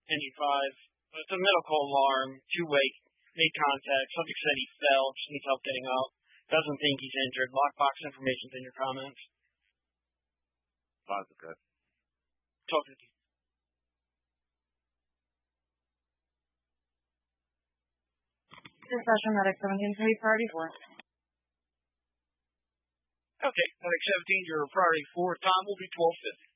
NG5. It's a medical alarm, two-way, made contact. Subject said he fell, just needs help getting up. Doesn't think he's injured. Lockbox information's in your comments. Positive. Talking to you. Dispatch medic 17 priority 4. Okay, medic 17, your priority 4 time will be 12:50.